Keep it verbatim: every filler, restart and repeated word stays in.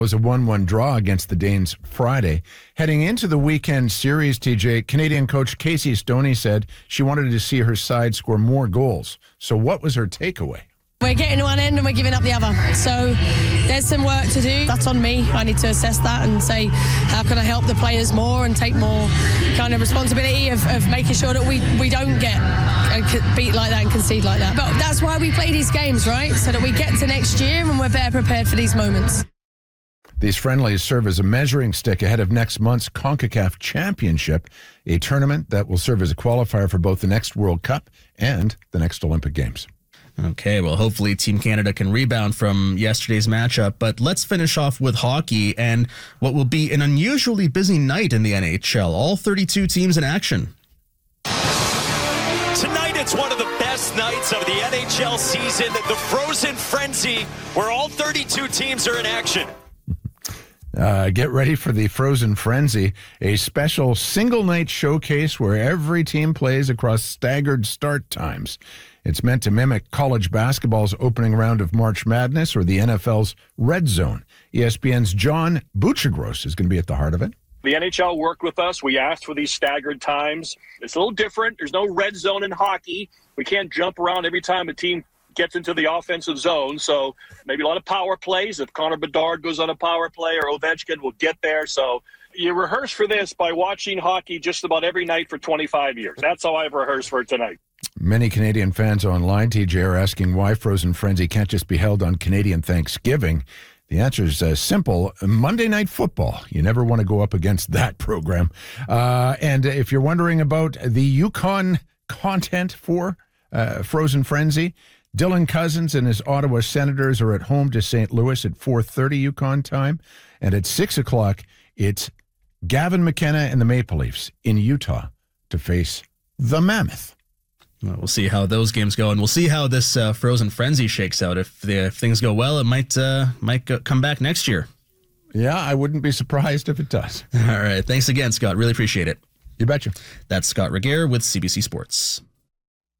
Was a one one draw against the Danes Friday. Heading into the weekend series, T J, Canadian coach Casey Stoney said she wanted to see her side score more goals. So what was her takeaway? We're getting to one end and we're giving up the other. So there's some work to do. That's on me. I need to assess that and say, how can I help the players more and take more kind of responsibility of, of making sure that we, we don't get beat like that and concede like that. But that's why we play these games, right? So that we get to next year and we're better prepared for these moments. These friendlies serve as a measuring stick ahead of next month's CONCACAF Championship, a tournament that will serve as a qualifier for both the next World Cup and the next Olympic Games. Okay, well, hopefully Team Canada can rebound from yesterday's matchup, but let's finish off with hockey and what will be an unusually busy night in the N H L. All thirty-two teams in action. Tonight, it's one of the best nights of the N H L season, the Frozen Frenzy, where all thirty-two teams are in action. Uh, get ready for the Frozen Frenzy, a special single-night showcase where every team plays across staggered start times. It's meant to mimic college basketball's opening round of March Madness or the N F L's Red Zone. E S P N's John Buchagros is going to be at the heart of it. The N H L worked with us. We asked for these staggered times. It's a little different. There's no red zone in hockey. We can't jump around every time a team gets into the offensive zone, so maybe a lot of power plays. If Connor Bedard goes on a power play or Ovechkin will get there. So you rehearse for this by watching hockey just about every night for twenty-five years. That's how I've rehearsed for tonight. Many Canadian fans online, T J, are asking why Frozen Frenzy can't just be held on Canadian Thanksgiving. The answer is uh, simple. Monday Night Football. You never want to go up against that program. Uh, and if you're wondering about the Yukon content for uh, Frozen Frenzy, Dylan Cousins and his Ottawa Senators are at home to Saint Louis at four thirty Yukon time. And at six o'clock, it's Gavin McKenna and the Maple Leafs in Utah to face the Mammoth. Well, we'll see how those games go, and we'll see how this uh, Frozen Frenzy shakes out. If, the, if things go well, it might uh, might go, come back next year. Yeah, I wouldn't be surprised if it does. All right. Thanks again, Scott. Really appreciate it. You betcha. That's Scott Regehr with C B C Sports.